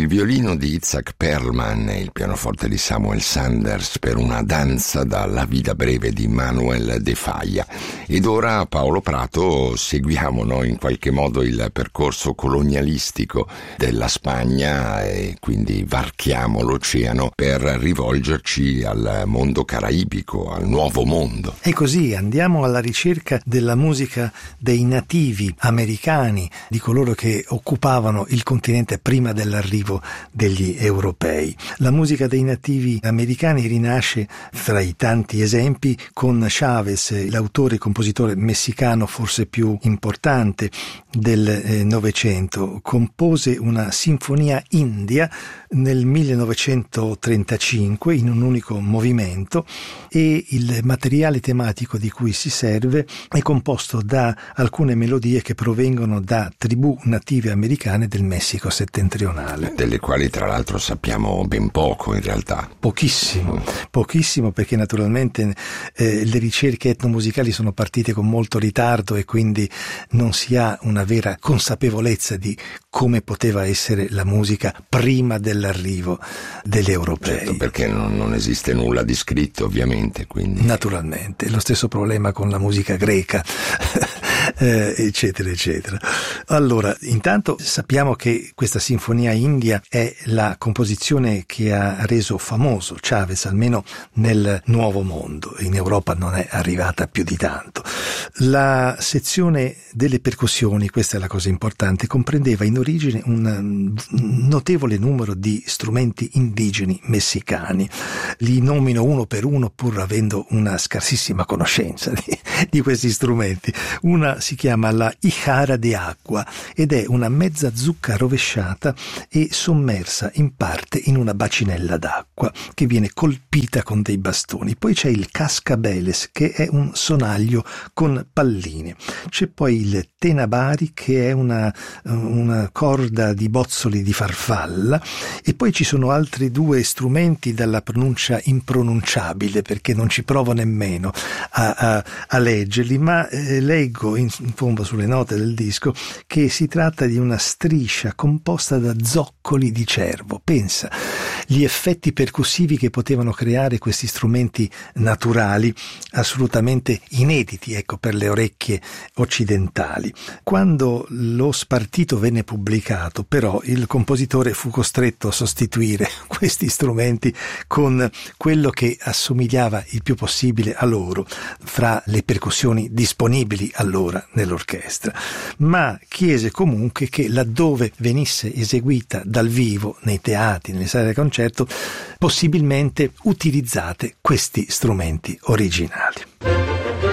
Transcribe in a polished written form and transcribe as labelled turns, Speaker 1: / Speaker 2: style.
Speaker 1: il violino di Itzhak Perlman e il pianoforte di Samuel Sanders per una danza dalla vita breve di Manuel de Falla. Ed ora, Paolo Prato, seguiamo in qualche modo il percorso colonialistico della Spagna e quindi varchiamo l'oceano per rivolgerci al mondo caraibico, al nuovo mondo.
Speaker 2: E così andiamo alla ricerca della musica dei nativi americani, di coloro che occupavano il continente prima dell'arrivo degli europei. La musica dei nativi americani rinasce, fra i tanti esempi, con Chávez, l'autore e compositore messicano forse più importante del Novecento. Compose una sinfonia india nel 1935 in un unico movimento, e il materiale tematico di cui si serve è composto da alcune melodie che provengono da tribù native americane del Messico settentrionale,
Speaker 1: delle quali tra l'altro sappiamo ben poco in realtà.
Speaker 2: Pochissimo, perché naturalmente le ricerche etnomusicali sono partite con molto ritardo e quindi non si ha una vera consapevolezza di come poteva essere la musica prima dell'arrivo degli europei.
Speaker 1: Certo, perché non esiste nulla di scritto, ovviamente, quindi.
Speaker 2: Naturalmente, lo stesso problema con la musica greca, eccetera, eccetera. Allora, intanto sappiamo che questa sinfonia india è la composizione che ha reso famoso Chávez, almeno nel Nuovo Mondo. In Europa non è arrivata più di tanto. La sezione delle percussioni, questa è la cosa importante, comprendeva in origine un notevole numero di strumenti indigeni messicani. Li nomino uno per uno pur avendo una scarsissima conoscenza di questi strumenti. Una si chiama la hijara de agua ed è una mezza zucca rovesciata e sommersa in parte in una bacinella d'acqua che viene colpita con dei bastoni. Poi c'è il cascabeles, che è un sonaglio con palline. C'è poi il tenabari, che è una corda di bozzoli di farfalla, e poi ci sono altri due strumenti dalla pronuncia impronunciabile, perché non ci provo nemmeno a leggerli, ma leggo in fondo sulle note del disco che si tratta di una striscia composta da zoccoli di cervo. Pensa, gli effetti percussivi che potevano creare questi strumenti naturali, assolutamente inediti, per le orecchie occidentali. Quando lo spartito venne pubblicato, però, il compositore fu costretto a sostituire questi strumenti con quello che assomigliava il più possibile a loro fra le percussioni disponibili allora nell'orchestra, ma chiese comunque che laddove venisse eseguita dal vivo, nei teatri, nelle sale da concerto, possibilmente utilizzate questi strumenti originali.